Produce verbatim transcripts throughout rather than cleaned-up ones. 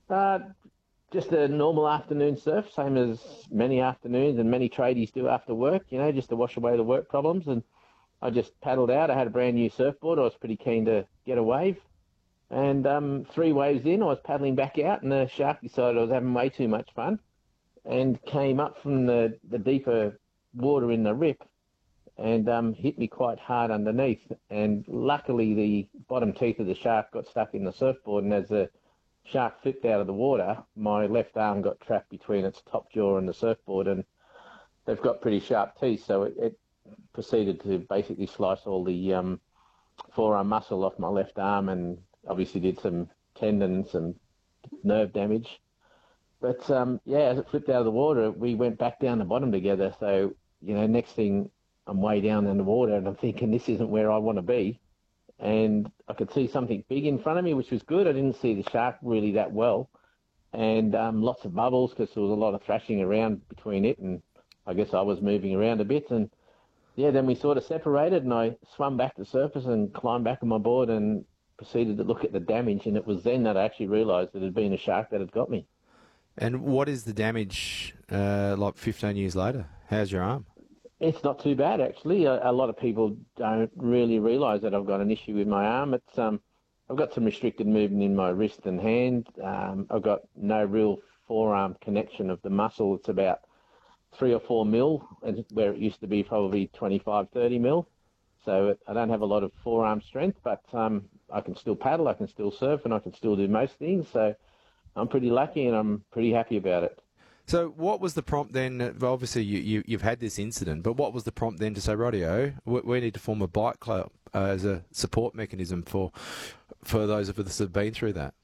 Uh, just a normal afternoon surf, same as many afternoons and many tradies do after work, you know, just to wash away the work problems. And I just paddled out. I had a brand new surfboard. I was pretty keen to get a wave. And um, three waves in, I was paddling back out, and the shark decided I was having way too much fun and came up from the, the deeper water in the rip and um, hit me quite hard underneath. And luckily, the bottom teeth of the shark got stuck in the surfboard, and as the shark flipped out of the water, my left arm got trapped between its top jaw and the surfboard, and they've got pretty sharp teeth, so it, it proceeded to basically slice all the um, forearm muscle off my left arm, and obviously did some tendons and nerve damage. But um, yeah, as it flipped out of the water, we went back down the bottom together. So, you know, next thing I'm way down in the water and I'm thinking this isn't where I want to be. And I could see something big in front of me, which was good. I didn't see the shark really that well. And um, lots of bubbles because there was a lot of thrashing around between it. And I guess I was moving around a bit. And yeah, then we sort of separated and I swam back to the surface and climbed back on my board and proceeded to look at the damage. And it was then that I actually realised that it had been a shark that had got me. And what is the damage uh, like fifteen years later? How's your arm? It's not too bad, actually. A, a lot of people don't really realise that I've got an issue with my arm. It's um, I've got some restricted movement in my wrist and hand. Um, I've got no real forearm connection of the muscle. It's about three or four mil, and where it used to be probably twenty-five, thirty mil. So it, I don't have a lot of forearm strength, but um, I can still paddle, I can still surf, and I can still do most things. So I'm pretty lucky, and I'm pretty happy about it. So what was the prompt then? Well, obviously, you, you, you've had this incident, but what was the prompt then to say, rightio, we, we need to form a bike club uh, as a support mechanism for for those of us that have been through that?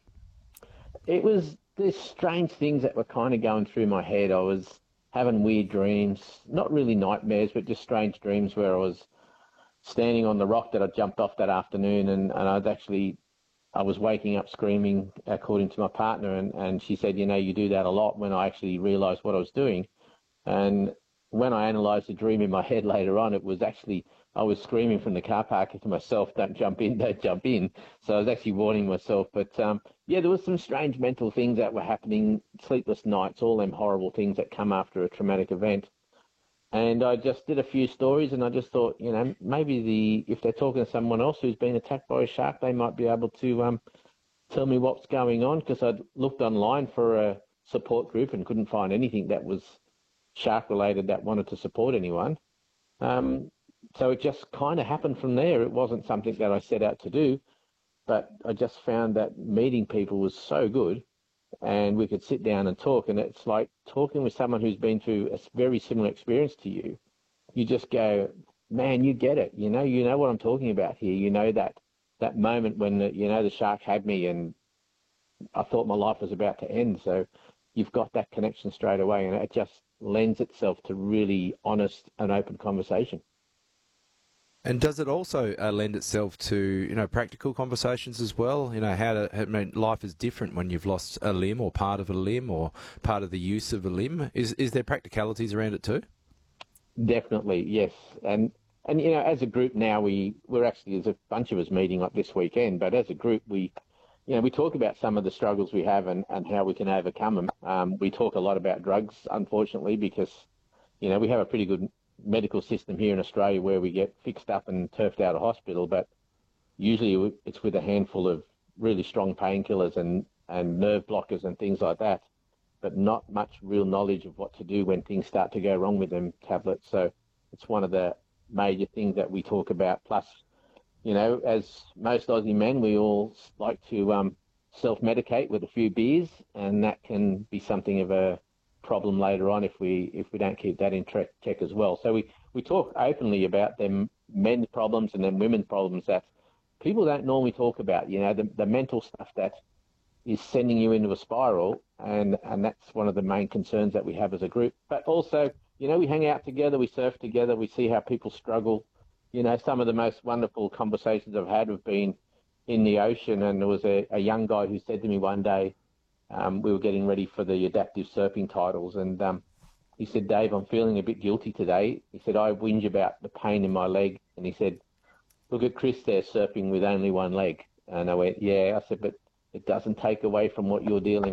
It was these strange things that were kind of going through my head. I was having weird dreams, not really nightmares, but just strange dreams where I was standing on the rock that I jumped off that afternoon, and, and I'd actually, I was waking up screaming, according to my partner, and, and she said, you know, you do that a lot, when I actually realised what I was doing. And when I analysed the dream in my head later on, it was actually, I was screaming from the car park to myself, don't jump in, don't jump in. So I was actually warning myself. But um, yeah, there was some strange mental things that were happening, sleepless nights, all them horrible things that come after a traumatic event. And I just did a few stories, and I just thought, you know, maybe the if they're talking to someone else who's been attacked by a shark, they might be able to um, tell me what's going on, because I'd looked online for a support group and couldn't find anything that was shark related that wanted to support anyone. Um, so it just kind of happened from there. It wasn't something that I set out to do, but I just found that meeting people was so good, and we could sit down and talk. And it's like talking with someone who's been through a very similar experience to you. You just go, man, you get it. You know, you know what I'm talking about here. You know that that moment when the, you know the shark had me, and I thought my life was about to end. So you've got that connection straight away, and it just lends itself to really honest and open conversation. And does it also uh, lend itself to, you know, practical conversations as well? You know, how to, I mean, life is different when you've lost a limb or part of a limb or part of the use of a limb. Is is there practicalities around it too? Definitely, yes. And and you know, as a group now, we we're actually, there's a bunch of us meeting like this weekend. But as a group, we you know we talk about some of the struggles we have, and, and how we can overcome them. Um, we talk a lot about drugs, unfortunately, because you know we have a pretty good medical system here in Australia where we get fixed up and turfed out of hospital, but usually it's with a handful of really strong painkillers and, and nerve blockers and things like that, but not much real knowledge of what to do when things start to go wrong with them tablets. So it's one of the major things that we talk about. Plus, you know, as most Aussie men, we all like to um, self-medicate with a few beers, and that can be something of a problem later on if we if we don't keep that in check check as well. So we, we talk openly about them men's problems and then women's problems that people don't normally talk about, you know, the, the mental stuff that is sending you into a spiral, and, and that's one of the main concerns that we have as a group. But also, you know, we hang out together, we surf together, we see how people struggle. You know, some of the most wonderful conversations I've had have been in the ocean, and there was a, a young guy who said to me one day, Um, we were getting ready for the adaptive surfing titles, and um, he said, Dave, I'm feeling a bit guilty today. He said, I whinge about the pain in my leg. And he said, look at Chris there surfing with only one leg. And I went, yeah. I said, but it doesn't take away from what you're dealing